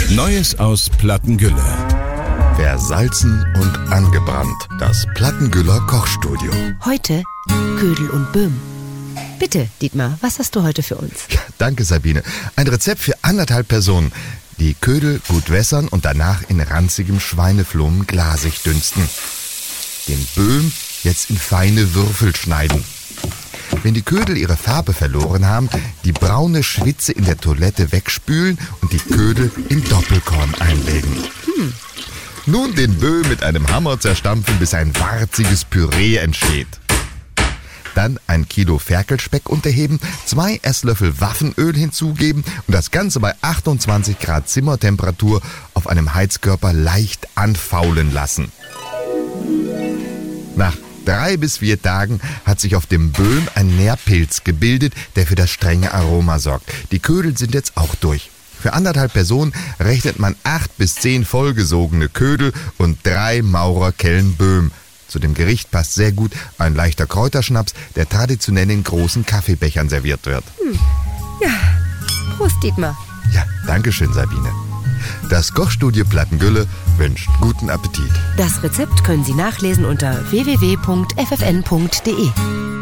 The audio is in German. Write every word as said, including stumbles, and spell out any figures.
Neues aus Plattengülle. Versalzen und angebrannt. Das Plattengüller Kochstudio. Heute Ködel und Böhm. Bitte, Dietmar, was hast du heute für uns? Ja, danke, Sabine. Ein Rezept für anderthalb Personen. Die Ködel gut wässern und danach in ranzigem Schweineflomen glasig dünsten. Den Böhm jetzt in feine Würfel schneiden. Wenn die Ködel ihre Farbe verloren haben, die braune Schwitze in der Toilette wegspülen und die Ködel in Doppelkorn einlegen. Hm. Nun den Böhm mit einem Hammer zerstampfen, bis ein warziges Püree entsteht. Dann ein Kilo Ferkelspeck unterheben, zwei Esslöffel Waffenöl hinzugeben und das Ganze bei achtundzwanzig Grad Zimmertemperatur auf einem Heizkörper leicht anfaulen lassen. Nach drei bis vier Tagen hat sich auf dem Böhm ein Nährpilz gebildet, der für das strenge Aroma sorgt. Die Ködel sind jetzt auch durch. Für anderthalb Personen rechnet man acht bis zehn vollgesogene Ködel und drei Maurerkellen Böhm. Zu dem Gericht passt sehr gut ein leichter Kräuterschnaps, der traditionell in großen Kaffeebechern serviert wird. Hm. Ja, Prost, Dietmar. Ja, danke schön, Sabine. Das Kochstudio Plattengülle wünscht guten Appetit. Das Rezept können Sie nachlesen unter w w w punkt f f n punkt d e.